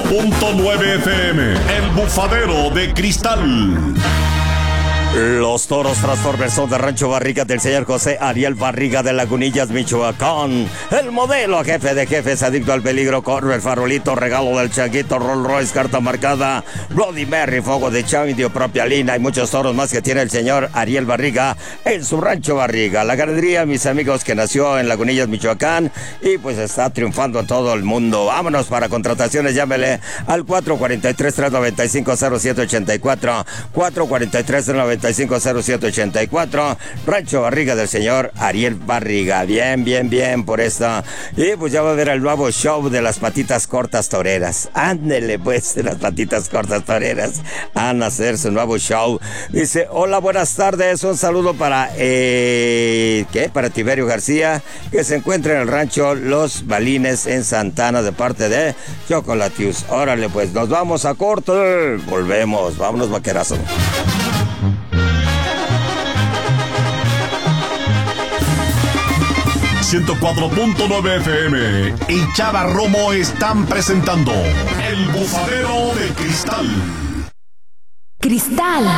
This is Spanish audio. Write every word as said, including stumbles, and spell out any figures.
punto nueve F M, El Bufadero de Cristal. Los toros Transformers son de Rancho Barriga del señor José Ariel Barriga de Lagunillas, Michoacán. El modelo jefe de jefes, adicto al peligro, corre el farolito, regalo del changuito, Rolls Royce, carta marcada, Bloody Mary, fuego de chandio, propia lina y muchos toros más que tiene el señor Ariel Barriga en su Rancho Barriga. La ganadería, mis amigos, que nació en Lagunillas, Michoacán y pues está triunfando en todo el mundo. Vámonos para contrataciones, llámele al cuatro cuatro tres, tres nueve cinco, cero siete ocho cuatro, cuatro cuatro tres, tres nueve cinco, cero siete ocho cuatro, Rancho Barriga del señor Ariel Barriga. Bien, bien, bien por esto. Y pues ya va a ver el nuevo show de las patitas cortas toreras. Ándele pues, de las patitas cortas toreras. Van a hacer su nuevo show. Dice, hola, buenas tardes. Un saludo para, eh, ¿qué? Para Tiberio García, que se encuentra en el rancho Los Balines en Santana, de parte de Chocolatius. Órale pues, nos vamos a corte. Volvemos, vámonos, vaquerazo. ciento cuatro punto nueve F M y Chava Romo están presentando El Bufadero de Cristal. Cristal